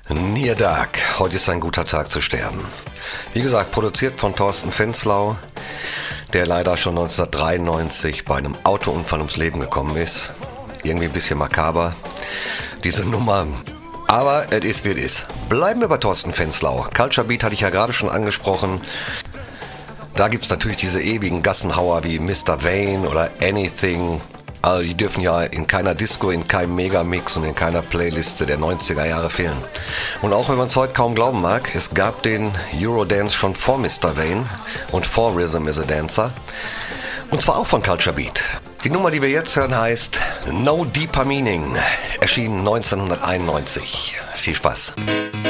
Near Dark. Heute ist ein guter Tag zu sterben. Wie gesagt, produziert von Thorsten Fenslau, der leider schon 1993 bei einem Autounfall ums Leben gekommen ist. Irgendwie ein bisschen makaber, diese Nummer. Aber es ist, wie es ist. Bleiben wir bei Thorsten Fenslau. Culture Beat hatte ich ja gerade schon angesprochen. Da gibt's natürlich diese ewigen Gassenhauer wie Mr. Vane oder Anything. Also die dürfen ja in keiner Disco, in keinem Megamix und in keiner Playliste der 90er Jahre fehlen. Und auch wenn man es heute kaum glauben mag, es gab den Eurodance schon vor Mr. Vane und vor Rhythm is a Dancer. Und zwar auch von Culture Beat. Die Nummer, die wir jetzt hören, heißt No Deeper Meaning, erschien 1991. Viel Spaß.